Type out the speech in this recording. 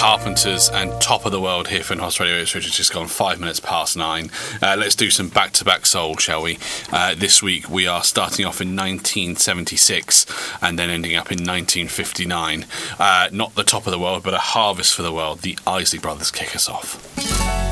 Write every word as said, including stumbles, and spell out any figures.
Carpenters and Top of the World here for House Radio, which has just gone five minutes past nine. Uh, let's do some back-to-back soul, shall we? Uh, this week we are starting off in nineteen seventy-six and then ending up in nineteen fifty-nine. Uh, not the Top of the World, but a Harvest for the World. The Isley Brothers kick us off.